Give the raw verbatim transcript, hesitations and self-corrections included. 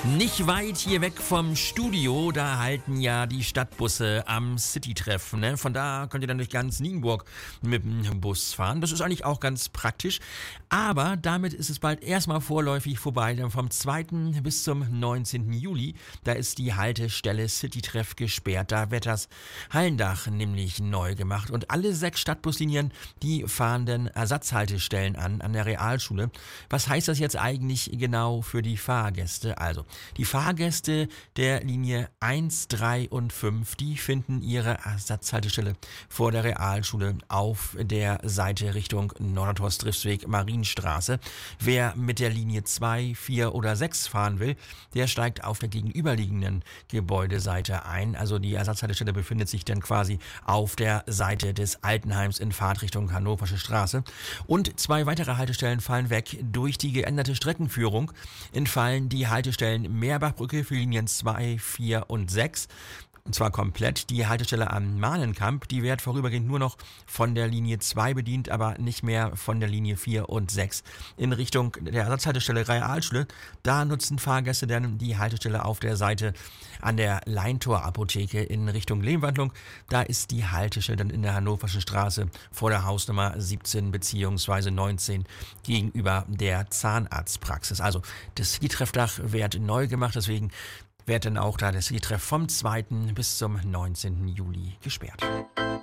Nicht weit hier weg vom Studio, da halten ja die Stadtbusse am City-Treff. Ne? Von da könnt ihr dann durch ganz Nienburg mit dem Bus fahren. Das ist eigentlich auch ganz praktisch. Aber damit ist es bald erstmal vorläufig vorbei. Denn vom zweiten bis zum neunzehnten Juli, da ist die Haltestelle City-Treff gesperrt. Da wird das Hallendach nämlich neu gemacht. Und alle sechs Stadtbuslinien, die fahren dann Ersatzhaltestellen an, an der Realschule. Was heißt das jetzt eigentlich genau für die Fahrgäste? Also, die Fahrgäste der Linie eins, drei und fünf, die finden ihre Ersatzhaltestelle vor der Realschule auf der Seite Richtung Nordertor-Triftweg Marienstraße. Wer mit der Linie zwei, vier oder sechs fahren will, der steigt auf der gegenüberliegenden Gebäudeseite ein. Also die Ersatzhaltestelle befindet sich dann quasi auf der Seite des Altenheims in Fahrtrichtung Hannoversche Straße. Und zwei weitere Haltestellen fallen weg. Durch die geänderte Streckenführung entfallen die Haltestellen Meerbachbrücke für Linien zwei, vier und sechs. Und zwar komplett. Die Haltestelle am Mahnenkamp, die wird vorübergehend nur noch von der Linie zwei bedient, aber nicht mehr von der Linie vier und sechs. In Richtung der Ersatzhaltestelle Realschule, da nutzen Fahrgäste dann die Haltestelle auf der Seite an der Leintor-Apotheke in Richtung Lehmwandlung. Da ist die Haltestelle dann in der Hannoverschen Straße vor der Hausnummer siebzehn bzw. neunzehn gegenüber der Zahnarztpraxis. Also das City-Treffdach wird neu gemacht, deswegen wird dann auch da das City-Treff vom zweiten bis zum neunzehnten Juli gesperrt.